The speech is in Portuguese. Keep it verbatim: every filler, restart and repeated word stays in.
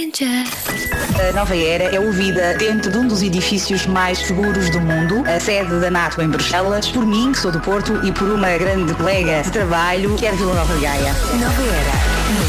A Nova Era é ouvida dentro de um dos edifícios mais seguros do mundo, a sede da NATO em Bruxelas, por mim, que sou do Porto, e por uma grande colega de trabalho, que é de Vila Nova de Gaia. Nova Era.